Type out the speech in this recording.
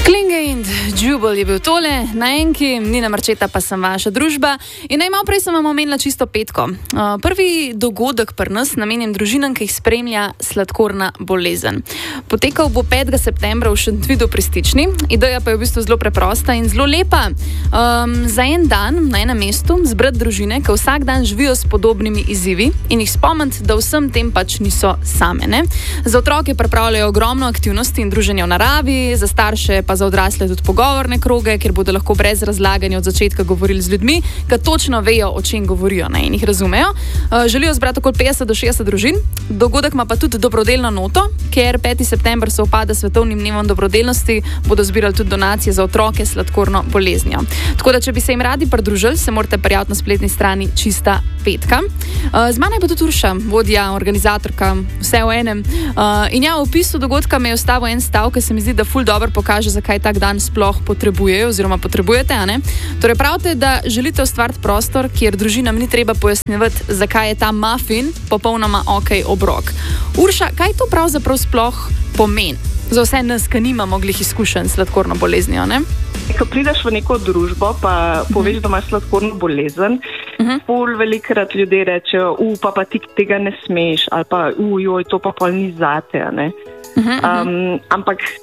Klinge in Džubel je bil tole, na enki, Nina Marčeta pa sem vaša družba. In najmal prej sem vam omenila čisto petko. Prvi dogodek pri nas, namenjen družinam, ki jih spremlja sladkorna bolezen. Potekal bo 5. septembra v Šentvidu pri Stični. Ideja pa je v bistvu zelo preprosta in zelo lepa. Za en dan na enem mestu zbrati družine, ki vsak dan živijo s podobnimi izzivi in jih spomniti, da vsem tem pač niso same. Ne? Za otroke pripravljajo ogromno aktivnosti in druženja v naravi, za starše pa za odrasle tudi pogovorne kroge, kjer bodo lahko brez razlaganja od začetka govorili z ljudmi, ki točno vejo, o čem govorijo, ne, in jih razumejo. Želijo zbrati okoli 50 do 60 družin. Dogodek ima pa tudi dobrodelno noto, ker 5. september se upada svetovnim dnevom dobrodelnosti, bodo zbirali tudi donacije za otroke s sladkorno boleznijo. Tako da, če bi se jim radi pridružili, se morate prijaviti na spletni strani Čista petka. Z mano je pa tudi Urša, vodja, organizatorka, vse v enem. In ja, v opisu dogodka me je ostavil en stav, ki se mi zdi, da ful dobro pokaže, zakaj tak dan sploh potrebujejo oziroma potrebujete, a ne? Torej pravite, da želite ustvariti prostor, kjer družinam ni treba pojasnjevati, zakaj je ta muffin popolnoma okej obrok. Urša, kaj to pravzaprav sploh pomeni za vse nas, ki nimamo glih izkušenj s sladkorno boleznijo, ne? Ko prideš v neko družbo, pa poveš, da imaš sladkorno bolezen, pol velikrat ljudje rečejo, pa ti tega ne smeš, ali pa, joj, to pa pol ni zate, ne? Ampak